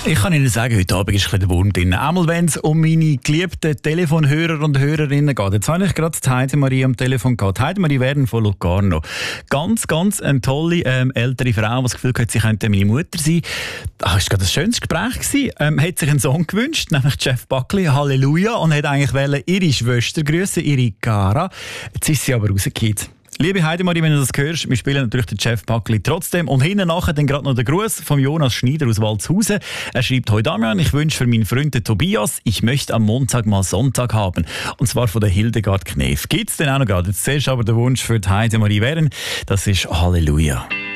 Ich kann Ihnen sagen, heute Abend ist ein bisschen der Wurm drin. Einmal, wenn es um meine geliebten Telefonhörer und Hörerinnen geht. Jetzt habe ich gerade die Heidemarie am Telefon gehabt. Heidemarie Werden von Locarno. Ganz eine tolle ältere Frau, die das Gefühl hat, sie könnte meine Mutter sein. Das war gerade ein schönes Gespräch gewesen. Hat sich einen Song gewünscht, nämlich Jeff Buckley, Halleluja, und hat eigentlich ihre Schwester grüßen, ihre Cara. Jetzt ist sie aber rausgefallen. Liebe Heidemarie, wenn du das hörst, wir spielen natürlich den Jeff Buckley trotzdem. Und hinten nachher dann gerade noch der Gruß von Jonas Schneider aus Waldshausen. Er schreibt: Hoi Damian, ich wünsche für meinen Freund den Tobias, ich möchte am Montag mal Sonntag haben. Und zwar von der Hildegard Knef. Gibt's denn auch noch gerade? Jetzt zuerst aber der Wunsch für die Heidemarie Werden. Das ist Halleluja.